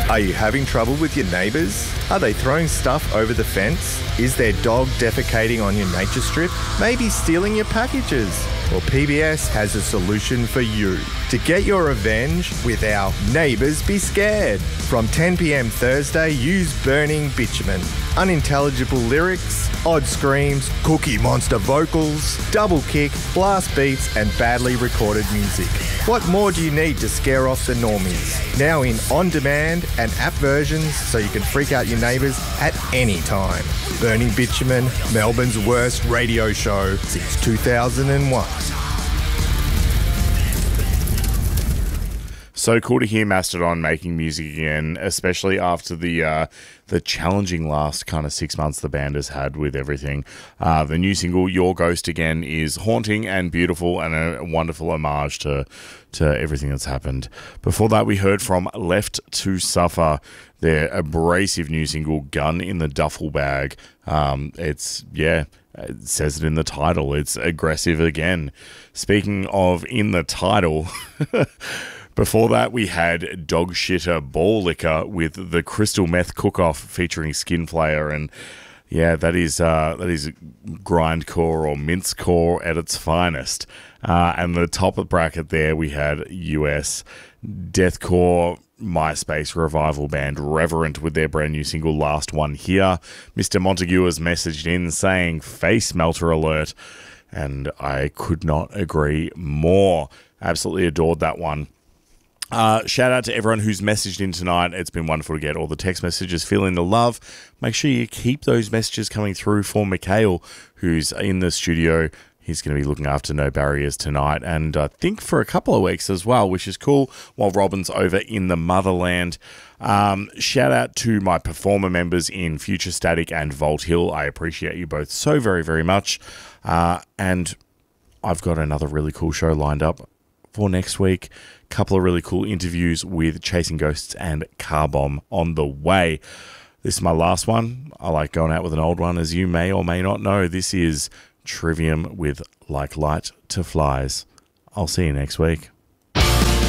Are you having trouble with your neighbours? Are they throwing stuff over the fence? Is their dog defecating on your nature strip? Maybe stealing your packages? Well, PBS has a solution for you. To get your revenge with our Neighbours Be Scared. From 10 p.m. Thursday, use Burning Bitumen. Unintelligible lyrics, odd screams, Cookie Monster vocals, double kick, blast beats and badly recorded music. What more do you need to scare off the normies? Now in on-demand and app versions so you can freak out your neighbours at any time. Burning Bitumen, Melbourne's worst radio show since 2001. So cool to hear Mastodon making music again, especially after the challenging last kind of 6 months the band has had with everything. The new single, Your Ghost Again, is haunting and beautiful and a wonderful homage to everything that's happened. Before that, we heard from Left to Suffer, their abrasive new single, Gun in the Duffel Bag. It says it in the title. It's aggressive again. Speaking of in the title... Before that, we had Dog Shitter Ball Liquor with the Crystal Meth Cook-Off featuring Skinflayer, and yeah, that is grindcore or mincecore at its finest. And the top of the bracket there, we had US deathcore MySpace revival band Reverent with their brand new single Last One Here. Mr. Montague has messaged in saying face melter alert, and I could not agree more. Absolutely adored that one. Shout out to everyone who's messaged in tonight. It's been wonderful to get all the text messages, feeling the love. Make sure you keep those messages coming through for Mikhail, who's in the studio. He's going to be looking after No Barriers tonight, and I think for a couple of weeks as well, which is cool, while Robin's over in the motherland. Shout out to my performer members in Future Static and Vault Hill. I appreciate you both so very, very much. And I've got another really cool show lined up for next week. Couple of really cool interviews with Chasing Ghosts and Car Bomb on the way. This is my last one. I like going out with an old one, as you may or may not know. This is Trivium with Like Light to Flies. I'll see you next week.